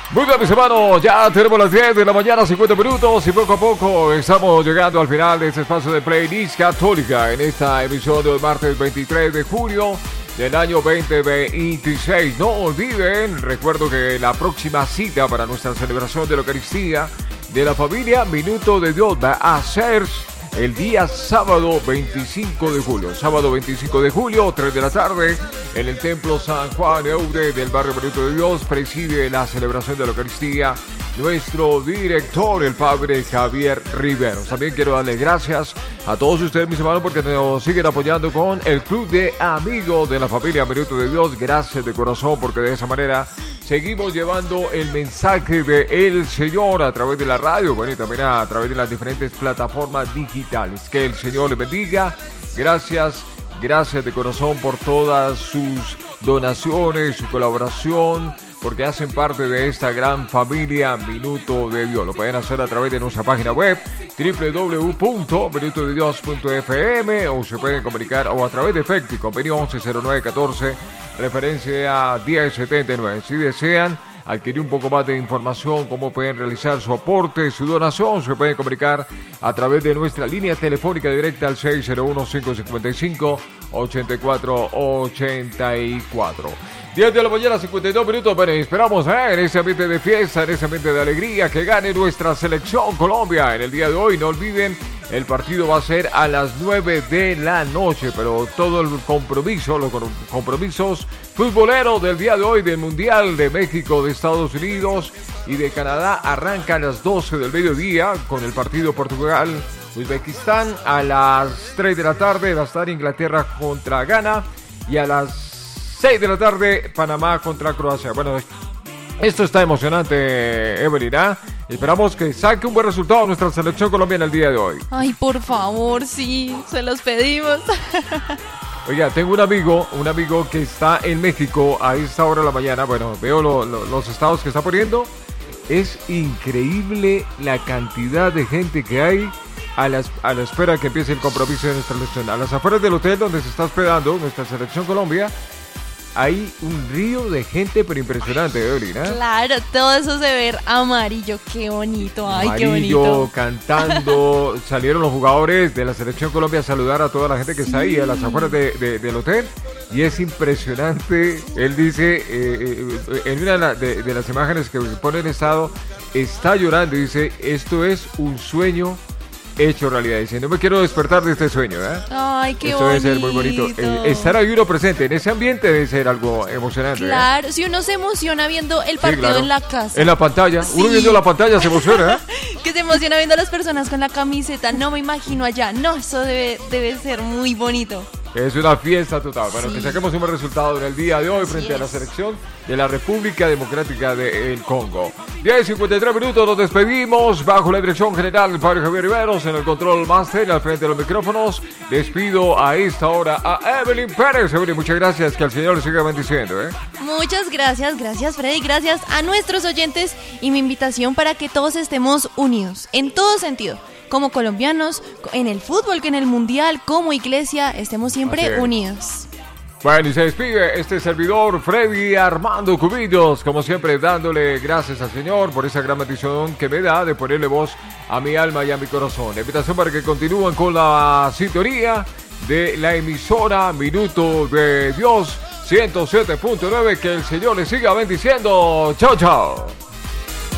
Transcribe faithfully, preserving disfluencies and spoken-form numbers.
Muy bien, mis hermanos, ya tenemos las diez de la mañana, cincuenta minutos, y poco a poco estamos llegando al final de este espacio de Playlist Católica en esta emisión del martes veintitrés de julio del año veinte veintiséis. No olviden, recuerdo que la próxima cita para nuestra celebración de la Eucaristía de la familia Minuto de Dios va a ser el día sábado veinticinco de julio. Sábado veinticinco de julio, tres de la tarde, en el Templo San Juan Eude del barrio Minuto de Dios, preside la celebración de la Eucaristía nuestro director, el padre Javier Riveros. También quiero darle gracias a todos ustedes, mis hermanos, porque nos siguen apoyando con el Club de Amigos de la familia Minuto de Dios. Gracias de corazón, porque de esa manera seguimos llevando el mensaje de el Señor a través de la radio, bueno, y también a través de las diferentes plataformas digitales. Que el Señor les bendiga. Gracias, gracias de corazón por todas sus donaciones, su colaboración, porque hacen parte de esta gran familia Minuto de Dios. Lo pueden hacer a través de nuestra página web doble u doble u doble u punto minuto de dios punto f m, o se pueden comunicar o a través de Efecti, convenio once cero nueve catorce, referencia diez setenta y nueve. Si desean adquirir un poco más de información, cómo pueden realizar su aporte, su donación, se pueden comunicar a través de nuestra línea telefónica directa al seis cero uno, cinco cinco cinco, ocho cuatro ocho cuatro. diez de la mañana, cincuenta y dos minutos. Bueno, esperamos ¿eh? en ese ambiente de fiesta, en ese ambiente de alegría, que gane nuestra selección Colombia en el día de hoy. No olviden, el partido va a ser a las nueve de la noche, pero todo el compromiso, los compromisos futboleros del día de hoy del Mundial de México, de Estados Unidos y de Canadá arranca a las doce del mediodía con el partido Portugal-Uzbekistán. A las tres de la tarde va a estar Inglaterra contra Ghana, y a las seis de la tarde, Panamá contra Croacia. Bueno, esto está emocionante, Evelyn, ¿eh? Esperamos que saque un buen resultado nuestra selección colombiana el día de hoy. Ay, por favor, sí, se los pedimos. Oiga, tengo un amigo, un amigo que está en México a esta hora de la mañana. Bueno, veo lo, lo, los estados que está poniendo. Es increíble la cantidad de gente que hay a la, a la espera que empiece el compromiso de nuestra selección. A las afueras del hotel donde se está hospedando nuestra selección Colombia, hay un río de gente, pero impresionante, Evelyn, ¿eh? Claro, todo eso se ve amarillo, qué bonito, ay, amarillo, qué bonito. Cantando, salieron los jugadores de la Selección Colombia a saludar a toda la gente que sí. está ahí a las afueras de, de, del hotel, y es impresionante. Él dice, eh, eh, en una de, la, de, de las imágenes que pone en estado, está llorando y dice, esto es un sueño hecho realidad. Dice, no me quiero despertar de este sueño, ¿eh? Ay, qué Esto bonito. debe ser muy bonito. Eh, estar ahí uno presente en ese ambiente debe ser algo emocionante. Claro, ¿eh? si uno se emociona viendo el partido sí, claro. en la casa. En la pantalla. Sí. Uno viendo la pantalla se emociona, ¿eh? Que se emociona viendo a las personas con la camiseta. No me imagino allá. No, eso debe, debe ser muy bonito. Es una fiesta total. Bueno, sí. Que saquemos un buen resultado en el día de hoy frente sí a la selección de la República Democrática del Congo. diez cincuenta y tres minutos, nos despedimos bajo la dirección general del padre Javier Riveros, en el control master, al frente de los micrófonos. Despido a esta hora a Evelyn Pérez. Evelyn, muchas gracias, que el Señor le siga bendiciendo, ¿eh? Muchas gracias, gracias Freddy, gracias a nuestros oyentes, y mi invitación para que todos estemos unidos, en todo sentido. Como colombianos, en el fútbol, que en el mundial, como iglesia, estemos siempre unidos. Bueno, y se despide este servidor, Freddy Armando Cubillos, como siempre dándole gracias al Señor por esa gran bendición que me da de ponerle voz a mi alma y a mi corazón. La invitación para que continúen con la sintonía de la emisora Minuto de Dios ciento siete punto nueve. Que el Señor les siga bendiciendo. Chao, chao.